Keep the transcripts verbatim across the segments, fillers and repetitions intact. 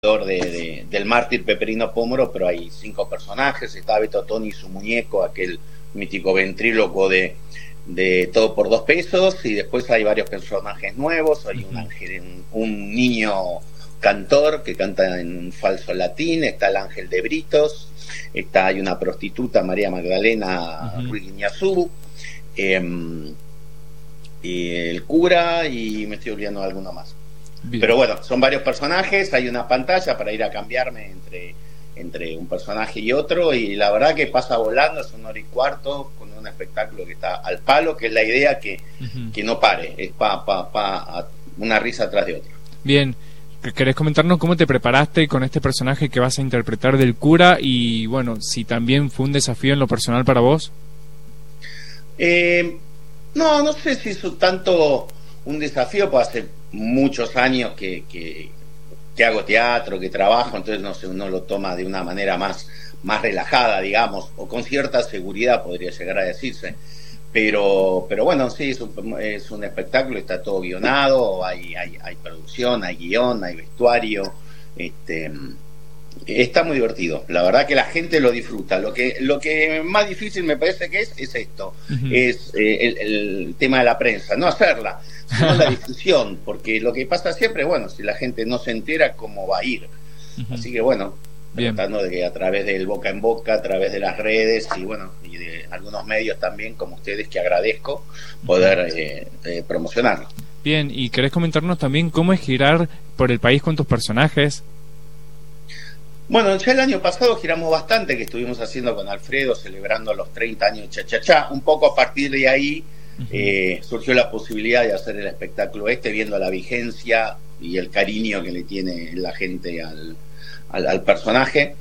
De, de, del mártir Peperino Pómoro, pero hay cinco personajes. Está Beto Toni, su muñeco, aquel mítico ventríloco de, de Todo por Dos Pesos, y después hay varios personajes nuevos. Hay un ángel, un, un niño cantor que canta en un falso latín, está el ángel de Britos, está, hay una prostituta, María Magdalena uh-huh. Ruiz Guiñazú, eh, y el cura, y me estoy olvidando de alguno más. Bien. Pero bueno, son varios personajes, hay una pantalla para ir a cambiarme entre, entre un personaje y otro, y la verdad que pasa volando, es una hora y cuarto con un espectáculo que está al palo, que es la idea que, uh-huh. que no pare, es pa, pa, pa, una risa atrás de otra. Bien, ¿querés comentarnos cómo te preparaste con este personaje que vas a interpretar del cura? Y bueno, si también fue un desafío en lo personal para vos. Eh, no, no sé si es tanto un desafío, puede ser muchos años que, que, que hago teatro, que trabajo, entonces no sé, uno lo toma de una manera más, más relajada, digamos, o con cierta seguridad podría llegar a decirse, pero pero bueno, sí, es un, es un espectáculo, está todo guionado, hay, hay, hay producción, hay guión, hay vestuario, este está muy divertido, la verdad que la gente lo disfruta. Lo que lo que más difícil me parece que es es esto, uh-huh. es eh, el, el tema de la prensa, no hacerla, sino la difusión, porque lo que pasa siempre, bueno, si la gente no se entera, ¿cómo va a ir? Uh-huh. Así que bueno, bien. Tratando de que a través del boca en boca, a través de las redes y bueno, y de algunos medios también, como ustedes, que agradezco, poder eh, eh, promocionarlo. Bien, y ¿querés comentarnos también cómo es girar por el país con tus personajes? Bueno, ya el año pasado giramos bastante, que estuvimos haciendo con Alfredo, celebrando los treinta años de Cha Cha Cha. Un poco a partir de ahí uh-huh. eh, surgió la posibilidad de hacer el espectáculo este, viendo la vigencia y el cariño que le tiene la gente al, al, al personaje.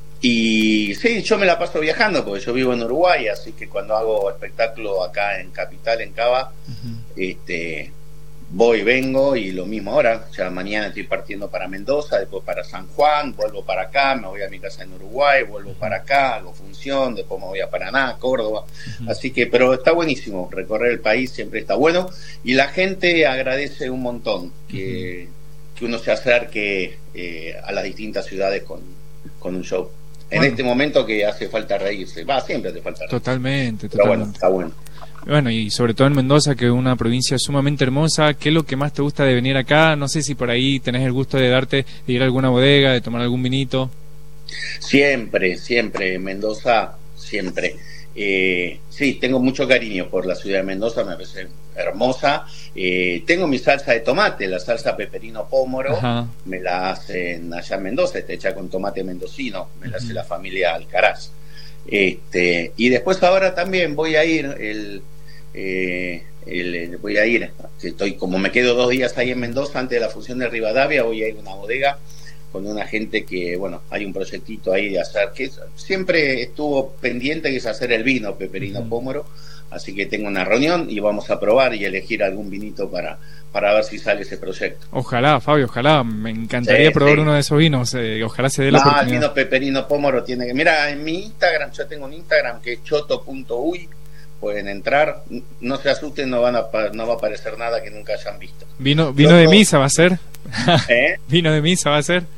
Y sí, yo me la paso viajando, porque yo vivo en Uruguay, así que cuando hago espectáculo acá en Capital, en Cava, uh-huh. este... voy, vengo, y lo mismo ahora, ya mañana estoy partiendo para Mendoza, después para San Juan, vuelvo para acá, me voy a mi casa en Uruguay, vuelvo para acá, hago función, después me voy a Paraná, Córdoba, uh-huh. así que, pero está buenísimo, recorrer el país siempre está bueno, y la gente agradece un montón que, uh-huh. que uno se acerque eh, a las distintas ciudades con, con un show. En bueno. este momento que hace falta reírse, va, siempre hace falta reírse. Totalmente, pero totalmente. Bueno, está bueno. Bueno, y sobre todo en Mendoza, que es una provincia sumamente hermosa. ¿Qué es lo que más te gusta de venir acá? No sé si por ahí tenés el gusto de darte, de ir a alguna bodega, de tomar algún vinito. Siempre, siempre, Mendoza, siempre. Eh, sí, tengo mucho cariño por la ciudad de Mendoza, me parece hermosa. Eh, tengo mi salsa de tomate, la salsa Peperino Pómoro, Ajá. me la hacen allá en Mendoza, está hecha con tomate mendocino, me la uh-huh. hace la familia Alcaraz. Este, y después ahora también voy a ir el, eh, el voy a ir estoy como me quedo dos días ahí en Mendoza antes de la función de Rivadavia, voy a ir a una bodega con una gente que, bueno, hay un proyectito ahí de hacer, que siempre estuvo pendiente, que es hacer el vino Peperino uh-huh. Pómoro, así que tengo una reunión y vamos a probar y elegir algún vinito para para ver si sale ese proyecto. Ojalá, Fabio, ojalá, me encantaría sí, probar sí. uno de esos vinos, eh, ojalá se dé la no, oportunidad. El vino Peperino Pómoro tiene que... Mira, en mi Instagram, yo tengo un Instagram que es choto punto uy, pueden entrar, no se asusten, no van a no va a aparecer nada que nunca hayan visto. ¿Vino vino de misa va a ser? ¿Eh? ¿Vino de misa va a ser?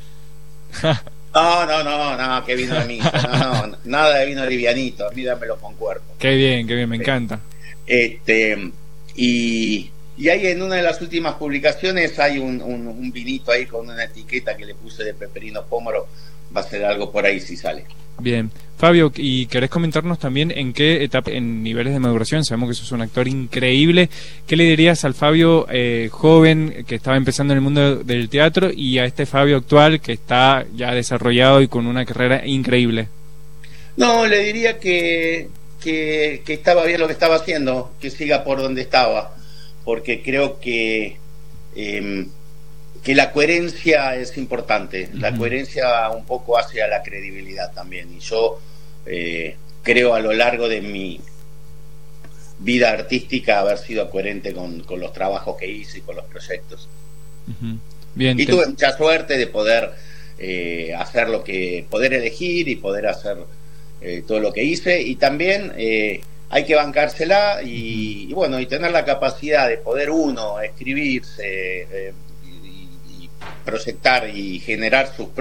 No, no, no, no, que vino de misa, no, no, nada de vino livianito, míramelo con cuerpo. Qué bien, qué bien, me encanta. Este, y... Y ahí en una de las últimas publicaciones hay un, un, un vinito ahí con una etiqueta que le puse de Peperino Pómoro, va a ser algo por ahí si sale. Bien, Fabio, ¿y querés comentarnos también en qué etapa, en niveles de maduración? Sabemos que sos un actor increíble. ¿Qué le dirías al Fabio eh, joven que estaba empezando en el mundo del teatro y a este Fabio actual que está ya desarrollado y con una carrera increíble? No, le diría que, que, que estaba bien lo que estaba haciendo, que siga por donde estaba, porque creo que eh, que la coherencia es importante. La uh-huh. coherencia un poco hace a la credibilidad también, y yo eh, creo a lo largo de mi vida artística haber sido coherente con, con los trabajos que hice y con los proyectos. Uh-huh. Bien, y te... tuve mucha suerte de poder eh, hacer lo que poder elegir y poder hacer eh, todo lo que hice, y también eh, hay que bancársela y, y bueno, y tener la capacidad de poder uno escribirse eh, y, y proyectar y generar sus